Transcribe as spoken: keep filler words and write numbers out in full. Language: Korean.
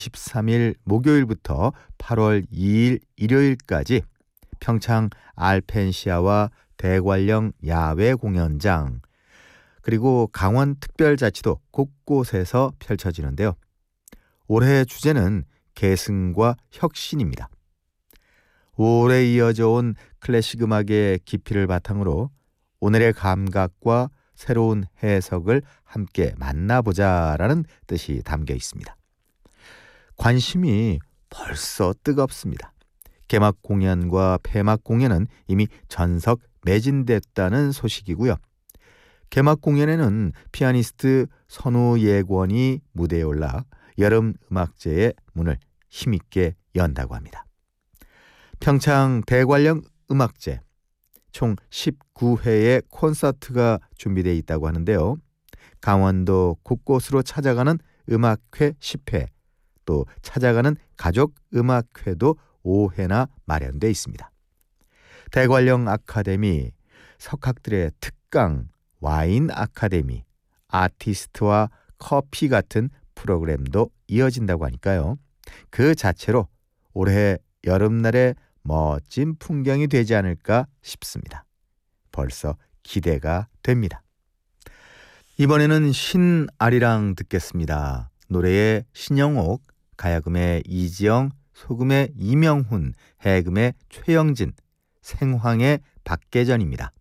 십삼 일 목요일부터 팔월 이 일 일요일까지 평창 알펜시아와 대관령 야외 공연장 그리고 강원 특별자치도 곳곳에서 펼쳐지는데요. 올해의 주제는 계승과 혁신입니다. 오래 이어져 온 클래식 음악의 깊이를 바탕으로 오늘의 감각과 새로운 해석을 함께 만나보자라는 뜻이 담겨 있습니다. 관심이 벌써 뜨겁습니다. 개막 공연과 폐막 공연은 이미 전석 매진됐다는 소식이고요. 개막 공연에는 피아니스트 선우예권이 무대에 올라 여름 음악제의 문을 힘있게 연다고 합니다. 평창 대관령 음악제 총 십구 회의 콘서트가 준비되어 있다고 하는데요. 강원도 곳곳으로 찾아가는 음악회 십 회, 또 찾아가는 가족 음악회도 오 회나 마련되어 있습니다. 대관령 아카데미, 석학들의 특강, 와인 아카데미, 아티스트와 커피 같은 프로그램도 이어진다고 하니까요. 그 자체로 올해 여름날의 멋진 풍경이 되지 않을까 싶습니다. 벌써 기대가 됩니다. 이번에는 신아리랑 듣겠습니다. 노래의 신영옥, 가야금의 이지영, 소금의 이명훈, 해금의 최영진, 생황의 박계전입니다.